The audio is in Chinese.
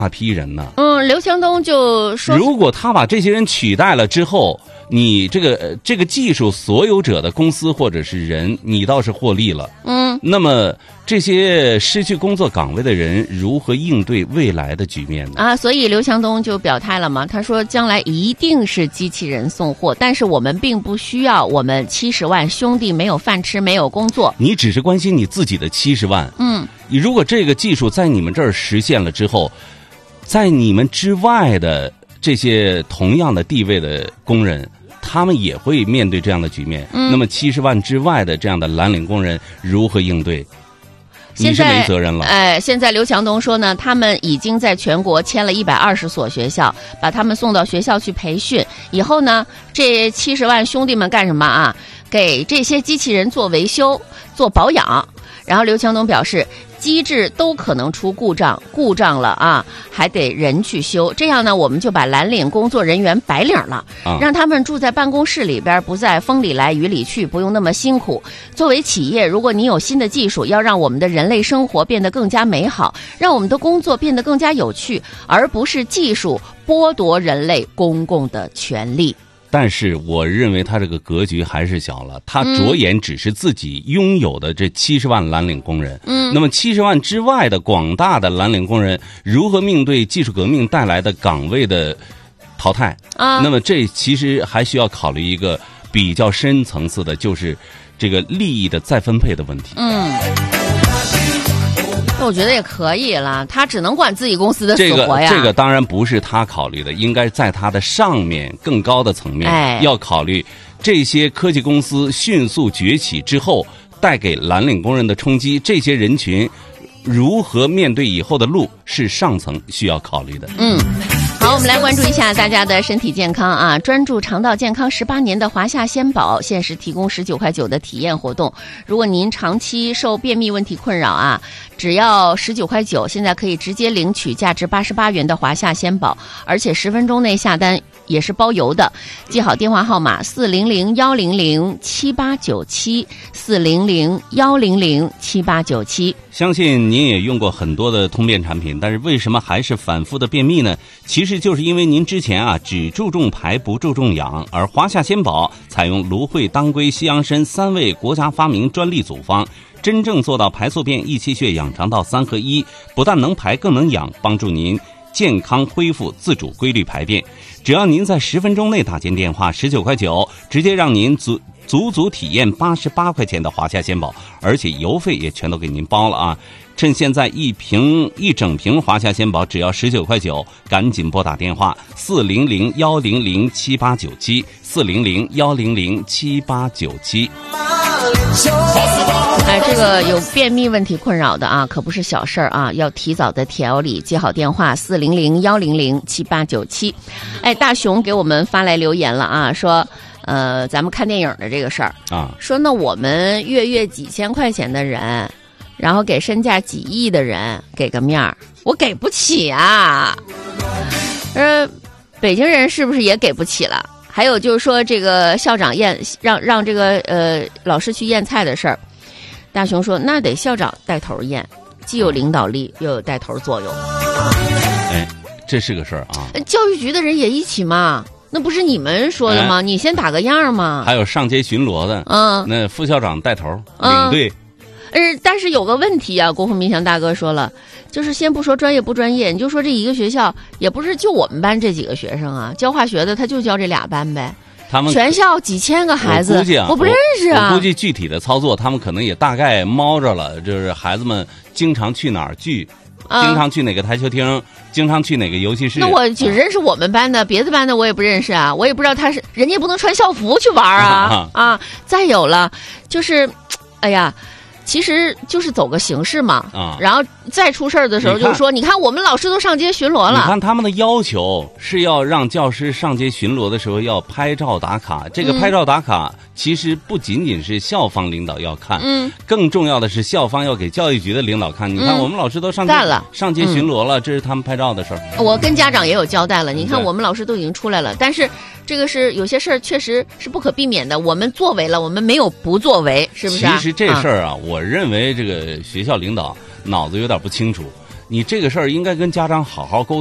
大批人呢。 刘强东就说， 如果他把这些人取代了之后，你这个技术所有者的公司或者是人，你倒是获利了。那么这些失去工作岗位的人如何应对未来的局面呢？ 所以刘强东就表态了嘛，他说将来一定是机器人送货，但是我们并不需要我们70万兄弟没有饭吃没有工作。 你只是关心你自己的70万。如果这个技术在你们这儿实现了之后，在你们之外的这些同样的地位的工人，他们也会面对这样的局面。那么70万之外的这样的蓝领工人如何应对？你是没责任了。 现在刘强东说呢，他们已经在全国签了120所学校，把他们送到学校去培训。以后呢，这70万兄弟们干什么啊？给这些机器人做维修、做保养。然后刘强东表示，机制都可能出故障了啊，还得人去修。这样呢，我们就把蓝领工作人员白领了，让他们住在办公室里边，不再风里来雨里去，不用那么辛苦。作为企业，如果你有新的技术，要让我们的人类生活变得更加美好，让我们的工作变得更加有趣，而不是技术剥夺人类公共的权利。 但是我认为他这个格局还是小了，他着眼只是自己拥有的这70万蓝领工人。那么70万之外的广大的蓝领工人如何面对技术革命带来的岗位的淘汰？那么这其实还需要考虑一个比较深层次的，就是这个利益的再分配的问题。 我觉得也可以了，他只能管自己公司的死活呀。 这个当然不是他考虑的，应该在他的上面更高的层面，要考虑这些科技公司迅速崛起之后带给蓝领工人的冲击，这些人群如何面对以后的路，是上层需要考虑的。 好，我们来关注一下大家的身体健康啊！专注肠道健康18年的华夏鲜宝限时提供19.9块的体验活动。如果您长期受便秘问题困扰啊，只要19.9块，现在可以直接领取价值88元的华夏鲜宝，而且10分钟内下单也是包邮的。记好电话号码400-100-7897，400-100-7897。 相信您也用过很多的通便产品，但是为什么还是反复的便秘呢？其实就是因为您之前只注重排不注重养，而华夏鲜宝采用芦荟、当归、西洋参3味国家发明专利组方，真正做到排宿便、益气血、养肠道3合1，不但能排更能养，帮助您健康恢复自主规律排便。只要您在10分钟内打进电话19.9块，直接让您足体验88块钱的华夏鲜宝，而且邮费也全都给您包了啊！趁现在一整瓶华夏鲜宝只要19.9块，赶紧拨打电话400-100-7897，400-100-7897。 这个有便秘问题困扰的啊，可不是小事儿啊，要提早的调理。记好电话400-100-7897。大熊给我们发来留言了啊，说咱们看电影的这个事儿啊，说那我们月几千块钱的人，然后给身价几亿的人给个面儿，我给不起啊。北京人是不是也给不起了？还有就是说这个校长让这个老师去验菜的事儿，大雄说那得校长带头验，既有领导力又有带头作用。 这是个事儿啊。 教育局的人也一起嘛，那不是你们说的吗？你先打个样嘛。还有上街巡逻的，那副校长带头领队。 但是有个问题啊，国富民强大哥说了，就是先不说专业不专业，你就说这一个学校也不是就我们班这几个学生啊，教化学的他就教这俩班呗， 他们全校几千个孩子，我不认识啊。 我估计具体的操作他们可能也大概摸着了，就是孩子们经常去哪儿聚，经常去哪个台球厅，经常去哪个游戏室。 那我只认识我们班的，别的班的我也不认识啊，我也不知道他是人家不能穿校服去玩啊。再有了就是其实就是走个形式嘛，然后再出事儿的时候就说，你看我们老师都上街巡逻了。 你看他们的要求是要让教师上街巡逻的时候要拍照打卡，这个拍照打卡其实不仅仅是校方领导要看，更重要的是校方要给教育局的领导看。你看我们老师都上街巡逻了，这是他们拍照的事儿。 我跟家长也有交代了，你看我们老师都已经出来了，但是这个是有些事儿确实是不可避免的，我们作为了，我们没有不作为，是不是？ 其实这事儿我认为这个学校领导脑子有点不清楚。 你这个事儿应该跟家长好好沟通。